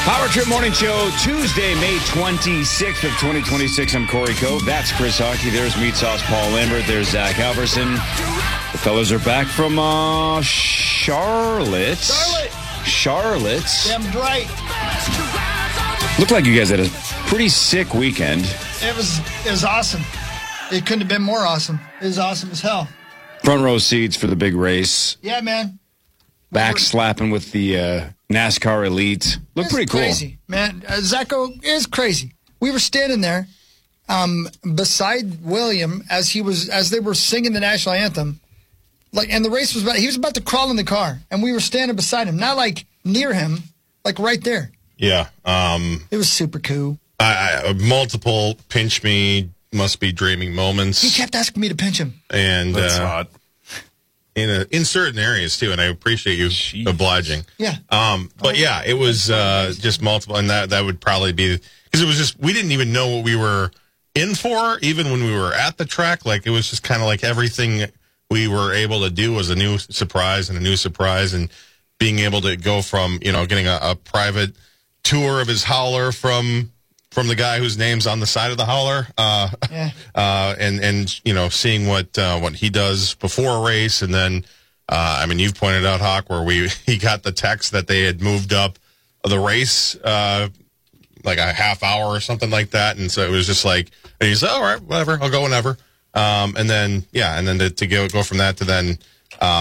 Power Trip Morning Show, Tuesday, May 26th of 2026. I'm Corey Cove. That's Chris Hockey. There's Meat Sauce Paul Lambert. There's Zach Alverson. The fellas are back from Charlotte. Damn right. Looked like you guys had a pretty sick weekend. It was awesome. It couldn't have been more awesome. It was awesome as hell. Front row seats for the big race. Yeah, man. Back slapping with the NASCAR Elite. Looked pretty cool. Crazy, man. Zacho is crazy. We were standing there beside William as they were singing the national anthem. And the race was he was about to crawl in the car, and we were standing beside him, not like near him, like right there. Yeah. It was super cool. Multiple pinch me, must be dreaming moments. He kept asking me to pinch him. And That's hot. In certain areas too, and I appreciate you obliging. Yeah. But yeah, it was just multiple, and that would probably be because it was just we didn't even know what we were in for, even when we were at the track. Like it was just kind of like everything we were able to do was a new surprise, and being able to go from getting a private tour of his hauler from the guy whose name's on the side of the hauler, and seeing what he does before a race, and then you've pointed out, Hawk, where he got the text that they had moved up the race like a half hour or something like that, and so it was just like, and he said, all right, whatever, I'll go whenever, and then to go from that to then